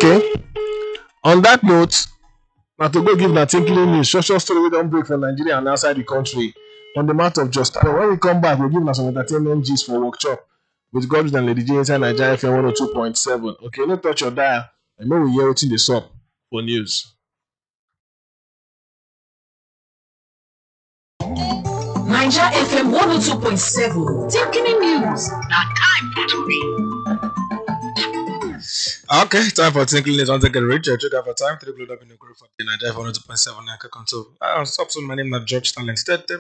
Okay. On that note, now to go give that tinkling news, social story we don't break for Nigeria and outside the country on the matter of just. When we come back, we'll give us some entertainment gist for workshop with Godwin and Lady J inside Nigeria FM 102.7. Okay, no touch your dial. I know we hear what's in the sub for news. Nigeria FM 102.7. Tinkling news. Now time for today. Okay, time for tinkling news. Once again, Richard, check out for time. 3 o'clock up in the group for the Nigeria FM 102.7. I can control. Stop soon. My name is George Talent.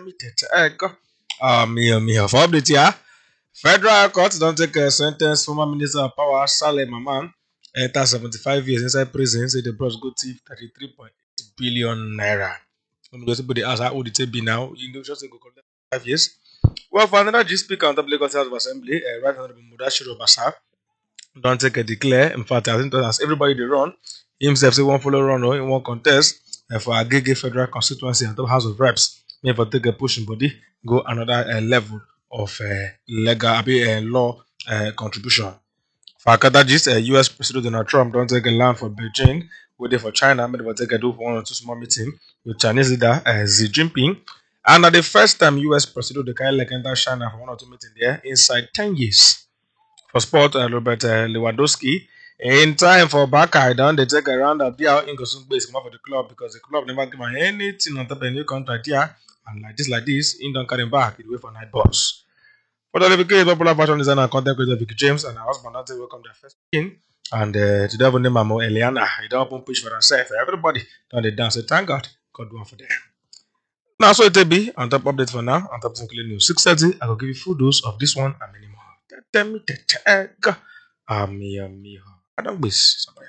Me for update here. Federal Court don't take a sentence former Minister of Power Saleh Maman enter 75 years inside prison. Say the bros go thief 33.8 billion naira. When we people they ask how old it be now, you know, just go collect 5 years. Well, for another G speaker on the Lagos House of Assembly, Right Honorable Mudashiru Basa don't take a declare. In fact, I think that as everybody they run, himself say one follow run or in one contest for Agege Federal Constituency and the House of Reps. May for take a pushing body go another level of legal law contribution. For Akadajis, US President Donald Trump don't take a land for Beijing, waiting for China, made for take a do for 1 or 2 small meeting with Chinese leader Xi Jinping. And at the first time US President the kind like enter China for 1 or 2 meetings there inside 10 years. For sport, Robert Lewandowski, in time for Barca, down they take a round of the in base come up for the club because the club never give him anything on top of a new contract here. And like this, he don't carry him back, he wait for night boss. For the Olympic popular fashion designer and content creator Vicky James and her husband Nante welcome their first king. And today we name Mamo Eliana. He don't open push for herself. Everybody done the dance. Thank God, God one for them. Now so it be on top update for now. On top of news 6:30, I will give you full dose of this one and many more. Tell me the tag. Ami. I don't miss somebody.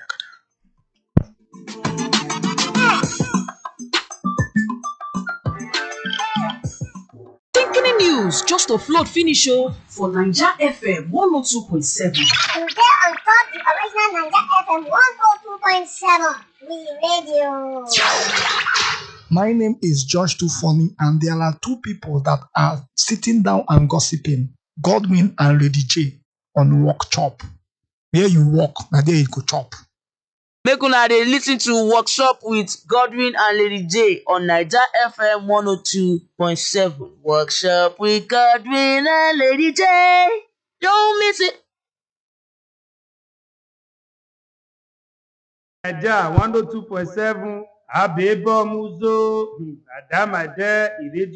Tinkling news just to float finish for Nigeria FM 102.7. And get on top the original Nigeria FM 102.7. We radio. My name is George Tufoni, and there are 2 people that are sitting down and gossiping, Godwin and Lady J, on Workshop. Where you walk, na there you go chop. Make una dey listen to Workshop with Godwin and Lady J on Nigeria FM 102.7. Workshop with Godwin and Lady J. Don't miss it. Naija 102.7 Abebo Muzo Adamade Ìrèdí